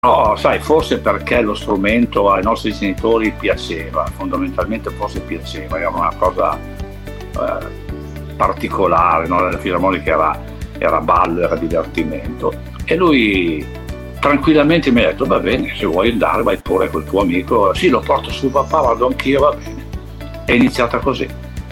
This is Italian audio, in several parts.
No, sai, forse perché lo strumento ai nostri genitori piaceva, fondamentalmente forse piaceva, era una cosa particolare, no? La filarmonica era ballo, era divertimento. E lui tranquillamente mi ha detto: va bene, se vuoi andare vai pure col tuo amico. Sì, lo porto su papà, vado anch'io, va bene. È iniziata così.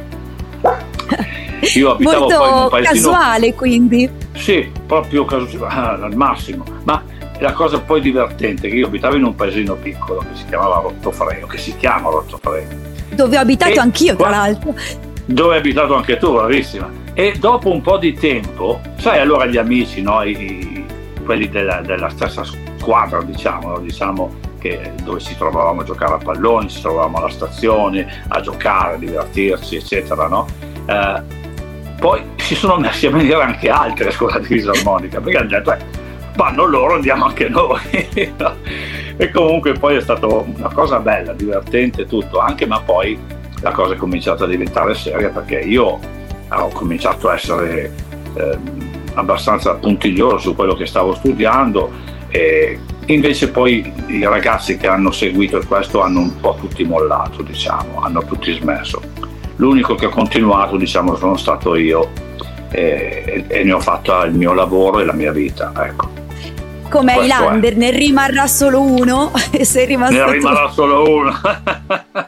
Io abitavo poi in un Molto paesino. casuale, quindi. Sì, proprio al massimo. Ma la cosa poi divertente è che io abitavo in un paesino piccolo che si chiamava Rottofreno, che si chiama Rottofreno. Dove ho abitato E anch'io, tra l'altro. dove hai abitato anche tu, bravissima. E dopo un po' di tempo, sai, allora gli amici, no, quelli della stessa squadra, diciamo che dove ci trovavamo a giocare a pallone, ci trovavamo alla stazione, a giocare, a divertirci, eccetera, no? Poi si sono messi a venire anche altre scuole di fisarmonica, perché hanno detto vanno loro, andiamo anche noi. E comunque poi è stata una cosa bella, divertente tutto, anche, ma poi la cosa è cominciata a diventare seria, perché io ho cominciato a essere abbastanza puntiglioso su quello che stavo studiando, e invece poi i ragazzi che hanno seguito questo hanno un po' tutti mollato, diciamo, hanno tutti smesso. L'unico che ha continuato, diciamo, sono stato io, e ne ho fatto il mio lavoro e la mia vita, ecco. Come Questo Highlander, ne rimarrà solo uno e sei rimasto ne tu. rimarrà solo uno.